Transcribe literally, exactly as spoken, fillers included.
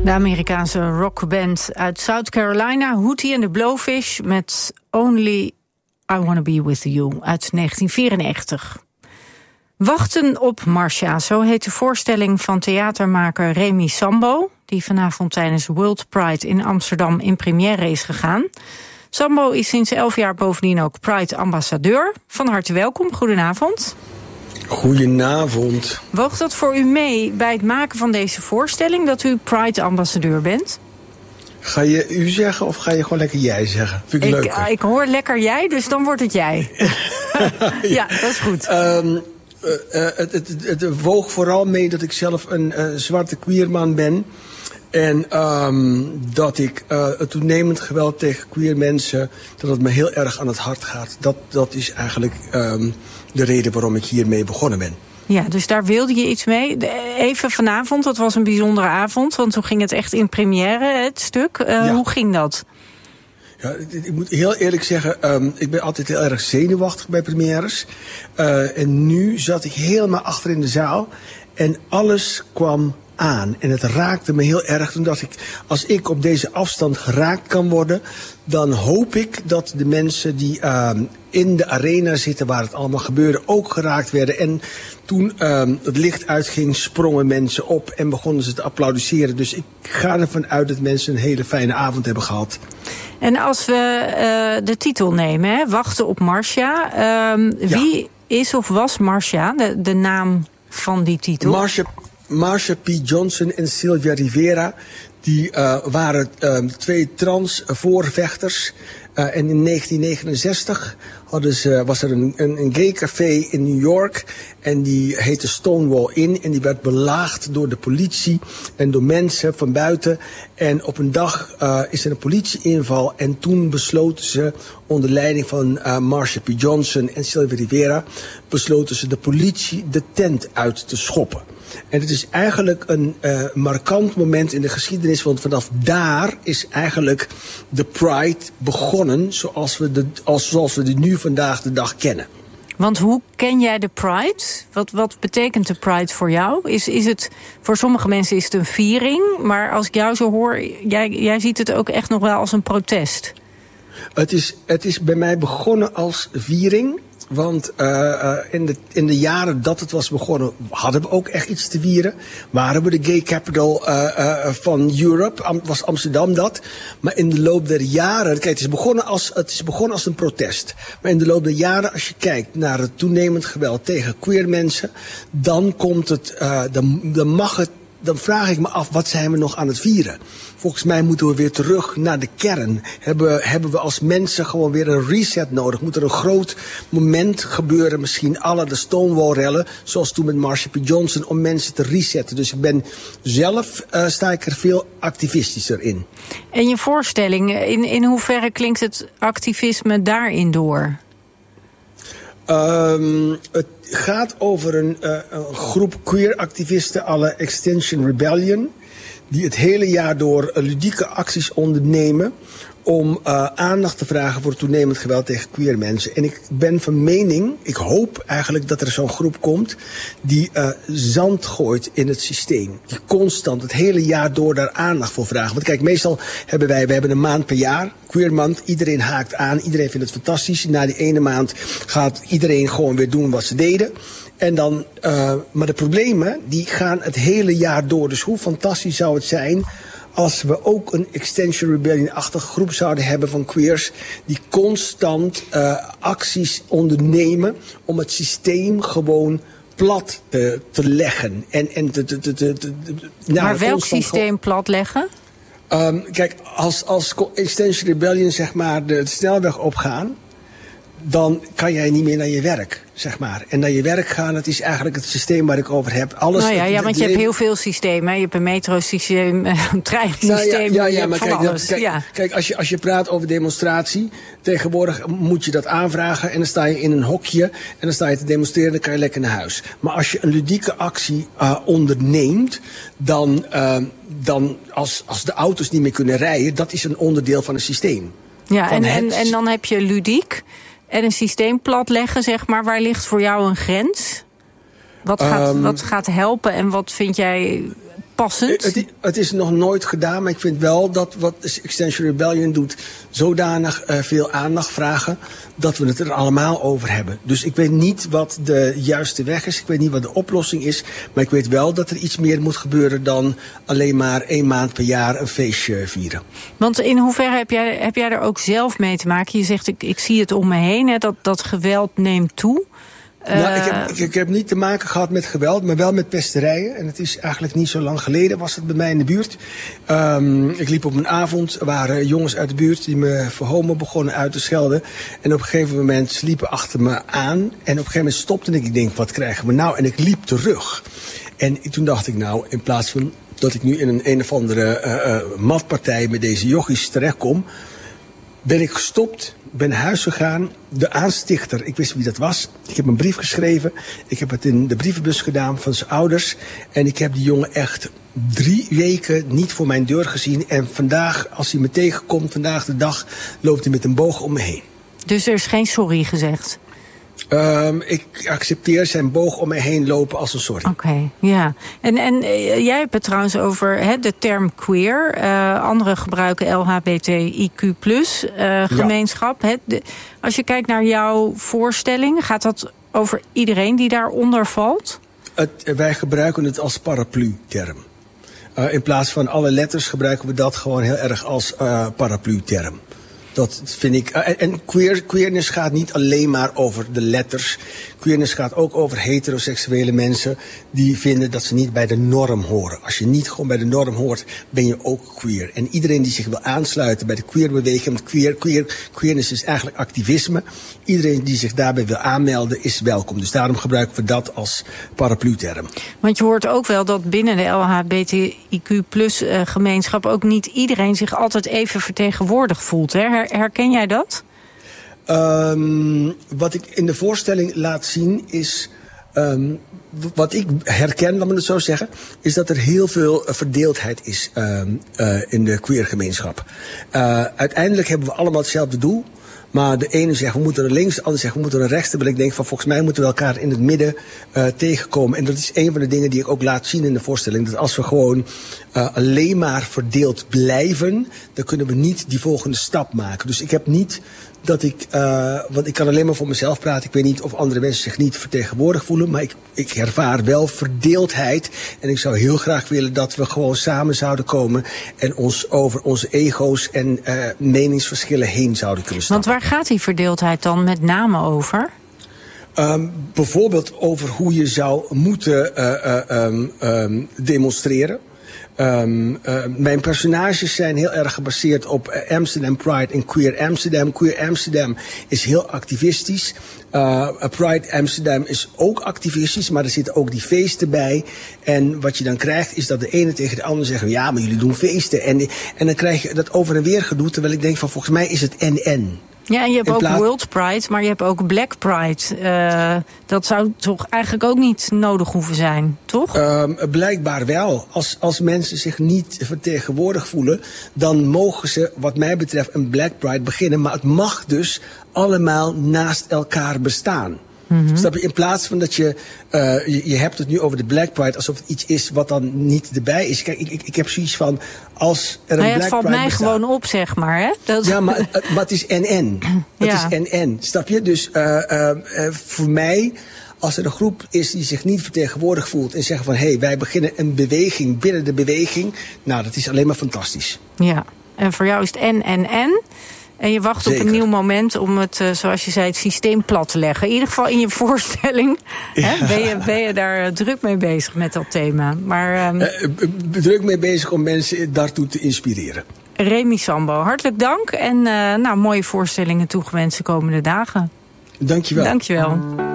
De Amerikaanse rockband uit South Carolina, Hootie and the Blowfish, met Only I Wanna Be With You uit negentien vierennegentig. Wachten op Marcia, zo heet de voorstelling van theatermaker Remy Sambo, die vanavond tijdens World Pride in Amsterdam in première is gegaan. Sambo is sinds elf jaar bovendien ook Pride-ambassadeur. Van harte welkom, goedenavond. Goedenavond. Woog dat voor u mee bij het maken van deze voorstelling, dat u Pride-ambassadeur bent? Ga je u zeggen of ga je gewoon lekker jij zeggen? Vind ik, ik leuk. Ik hoor lekker jij, dus dan wordt het jij. Ja, dat is goed. Um, uh, uh, het, het, het, het woog vooral mee dat ik zelf een uh, zwarte queerman ben. En um, dat ik uh, het toenemend geweld tegen queer mensen, dat het me heel erg aan het hart gaat. Dat, dat is eigenlijk um, de reden waarom ik hiermee begonnen ben. Ja, dus daar wilde je iets mee. Even vanavond, dat was een bijzondere avond, want toen ging het echt in première, het stuk. Uh, ja. Hoe ging dat? Ja, ik moet heel eerlijk zeggen, um, ik ben altijd heel erg zenuwachtig bij premières. Uh, en nu zat ik helemaal achter in de zaal en alles kwam aan. En het raakte me heel erg, omdat ik, als ik op deze afstand geraakt kan worden, dan hoop ik dat de mensen die uh, in de arena zitten waar het allemaal gebeurde ook geraakt werden. En toen uh, het licht uitging, sprongen mensen op en begonnen ze te applaudisseren. Dus ik ga ervan uit dat mensen een hele fijne avond hebben gehad. En als we uh, de titel nemen, hè, Wachten op Marcia. Uh, ja. Wie is of was Marcia, de, de naam van die titel? Marsha, Marsha P. Johnson en Sylvia Rivera, die uh, waren uh, twee trans voorvechters. Uh, en in negentien negenenzestig hadden ze, was er een, een, een gay café in New York. En die heette Stonewall Inn. En die werd belaagd door de politie en door mensen van buiten. En op een dag uh, is er een politieinval. En toen besloten ze, onder leiding van uh, Marsha P. Johnson en Sylvia Rivera, besloten ze de politie de tent uit te schoppen. En het is eigenlijk een uh, markant moment in de geschiedenis, want vanaf daar is eigenlijk de Pride begonnen zoals we, de, als, zoals we die nu vandaag de dag kennen. Want hoe ken jij de Pride? Wat, wat betekent de Pride voor jou? Is, is het, voor sommige mensen is het een viering, maar als ik jou zo hoor, jij, jij ziet het ook echt nog wel als een protest. Het is, het is bij mij begonnen als viering. Want uh, uh, in, de, in de jaren dat het was begonnen, hadden we ook echt iets te vieren. Waren we de gay capital uh, uh, van Europe, Am, was Amsterdam dat. Maar in de loop der jaren, kijk, het is, begonnen als, het is begonnen als een protest. Maar in de loop der jaren, als je kijkt naar het toenemend geweld tegen queer mensen, dan komt het, uh, dan, dan mag het, dan vraag ik me af, wat zijn we nog aan het vieren? Volgens mij moeten we weer terug naar de kern. Hebben, hebben we als mensen gewoon weer een reset nodig? Moet er een groot moment gebeuren, misschien à la de Stonewall-rellen, zoals toen met Marsha P. Johnson, om mensen te resetten. Dus ik ben zelf, uh, sta ik er veel activistischer in. En je voorstelling, in, in hoeverre klinkt het activisme daarin door? Um, het gaat over een, uh, een groep queer-activisten à la Extinction Rebellion, die het hele jaar door uh, ludieke acties ondernemen om uh, aandacht te vragen voor het toenemend geweld tegen queer mensen. En ik ben van mening, ik hoop eigenlijk dat er zo'n groep komt die uh, zand gooit in het systeem. Die constant het hele jaar door daar aandacht voor vragen. Want kijk, meestal hebben wij, we hebben een maand per jaar, queer maand, iedereen haakt aan, iedereen vindt het fantastisch. Na die ene maand gaat iedereen gewoon weer doen wat ze deden. En dan, uh, maar de problemen die gaan het hele jaar door. Dus hoe fantastisch zou het zijn als we ook een Extinction Rebellion-achtige groep zouden hebben van queers die constant uh, acties ondernemen om het systeem gewoon plat uh, te leggen. En, en te, te, te, te, te, nou, maar welk systeem plat leggen? Um, kijk, als, als Extinction Rebellion zeg maar de, de snelweg opgaan, dan kan jij niet meer naar je werk, zeg maar. En naar je werk gaan, dat is eigenlijk het systeem waar ik over heb. Alles, nou ja, ja, het, want je hebt heel veel systemen. Je hebt een metrosysteem, een treinsysteem. Nou ja, ja, ja, maar van kijk, alles. kijk, ja. kijk als, je, als je praat over demonstratie, tegenwoordig moet je dat aanvragen en dan sta je in een hokje en dan sta je te demonstreren, dan kan je lekker naar huis. Maar als je een ludieke actie uh, onderneemt, dan, uh, dan als, als de auto's niet meer kunnen rijden, dat is een onderdeel van het systeem. Ja, en, en, en dan heb je ludiek en een systeem platleggen, zeg maar. Waar ligt voor jou een grens? Wat gaat, um, wat gaat helpen en wat vind jij passend? Het, het is nog nooit gedaan, maar ik vind wel dat wat Extinction Rebellion doet zodanig uh, veel aandacht vragen dat we het er allemaal over hebben. Dus ik weet niet wat de juiste weg is, ik weet niet wat de oplossing is, maar ik weet wel dat er iets meer moet gebeuren dan alleen maar één maand per jaar een feestje vieren. Want in hoeverre heb jij, heb jij er ook zelf mee te maken? Je zegt, ik, ik zie het om me heen, hè, dat, dat geweld neemt toe. Nou, ik, heb, ik, ik heb niet te maken gehad met geweld, maar wel met pesterijen. En het is eigenlijk niet zo lang geleden, was het bij mij in de buurt. Um, ik liep op een avond, er waren jongens uit de buurt die me voor homo begonnen uit te schelden. En op een gegeven moment sliepen achter me aan. En op een gegeven moment stopte ik, ik denk, wat krijgen we nou? En ik liep terug. En toen dacht ik, nou, in plaats van dat ik nu in een een of andere uh, uh, matpartij met deze jochies terechtkom, ben ik gestopt, ben naar huis gegaan. De aanstichter, ik wist wie dat was. Ik heb een brief geschreven. Ik heb het in de brievenbus gedaan van zijn ouders. En ik heb die jongen echt drie weken niet voor mijn deur gezien. En vandaag, als hij me tegenkomt, vandaag de dag, loopt hij met een boog om me heen. Dus er is geen sorry gezegd? Um, ik accepteer zijn boog om me heen lopen als een sorry. Oké, okay, ja. En, en uh, jij hebt het trouwens over he, de term queer. Uh, anderen gebruiken L H B T I Q plus uh, gemeenschap. Ja. He, de, als je kijkt naar jouw voorstelling, gaat dat over iedereen die daaronder valt? Het, wij gebruiken het als paraplu-term. Uh, in plaats van alle letters gebruiken we dat gewoon heel erg als uh, paraplu-term. Dat vind ik. En, en queer, queerness gaat niet alleen maar over de letters. Queerness gaat ook over heteroseksuele mensen die vinden dat ze niet bij de norm horen. Als je niet gewoon bij de norm hoort, ben je ook queer. En iedereen die zich wil aansluiten bij de queerbeweging, want queer, queer, queerness is eigenlijk activisme. Iedereen die zich daarbij wil aanmelden is welkom. Dus daarom gebruiken we dat als paraplu-term. Want je hoort ook wel dat binnen de L H B T I Q plus uh, gemeenschap ook niet iedereen zich altijd even vertegenwoordigd voelt. Hè? Herken jij dat? Um, wat ik in de voorstelling laat zien is, um, wat ik herken, laat me het zo zeggen, is dat er heel veel verdeeldheid is um, uh, in de queergemeenschap. Uh, uiteindelijk hebben we allemaal hetzelfde doel. Maar de ene zegt we moeten naar links, de ander zegt we moeten naar rechts. Terwijl ik denk van volgens mij moeten we elkaar in het midden uh, tegenkomen. En dat is een van de dingen die ik ook laat zien in de voorstelling. Dat als we gewoon uh, alleen maar verdeeld blijven, dan kunnen we niet die volgende stap maken. Dus ik heb niet dat ik, uh, want ik kan alleen maar voor mezelf praten. Ik weet niet of andere mensen zich niet vertegenwoordigd voelen. Maar ik, ik ervaar wel verdeeldheid. En ik zou heel graag willen dat we gewoon samen zouden komen en ons over onze ego's en uh, meningsverschillen heen zouden kunnen stappen. Want waar gaat die verdeeldheid dan met name over? Um, bijvoorbeeld over hoe je zou moeten uh, uh, um, um, demonstreren. Um, uh, mijn personages zijn heel erg gebaseerd op Amsterdam Pride en Queer Amsterdam. Queer Amsterdam is heel activistisch. Uh, Pride Amsterdam is ook activistisch, maar er zitten ook die feesten bij. En wat je dan krijgt is dat de ene tegen de ander zegt, ja, maar jullie doen feesten. En, en dan krijg je dat over en weer gedoe, terwijl ik denk van volgens mij is het en-en. Ja, en je hebt ook plaats... World Pride, maar je hebt ook Black Pride. Uh, dat zou toch eigenlijk ook niet nodig hoeven zijn, toch? Uh, blijkbaar wel. Als, als mensen zich niet vertegenwoordigd voelen, dan mogen ze, wat mij betreft, een Black Pride beginnen. Maar het mag dus allemaal naast elkaar bestaan. Mm-hmm. Snap je? In plaats van dat je, uh, je, je hebt het nu over de Black Pride alsof het iets is wat dan niet erbij is. Kijk, ik, ik, ik heb zoiets van, als er een nou ja, Black Pride het valt mij bestaat, gewoon op, zeg maar. Hè? Dat... Ja, maar, maar het is en-en. Het ja. is en-en, snap je? Dus uh, uh, uh, voor mij, als er een groep is die zich niet vertegenwoordigd voelt en zeggen van, hé, hey, wij beginnen een beweging binnen de beweging. Nou, dat is alleen maar fantastisch. Ja, en voor jou is het en, en, en. En je wacht Zeker. op een nieuw moment om het, uh, zoals je zei, het systeem plat te leggen. In ieder geval in je voorstelling ja. hè, ben, je, ben je daar uh, druk mee bezig met dat thema. Maar, um, uh, druk mee bezig om mensen daartoe te inspireren. Remy Sambo, hartelijk dank. En uh, nou, mooie voorstellingen toegewenst de komende dagen. Dank je wel. Dank je wel.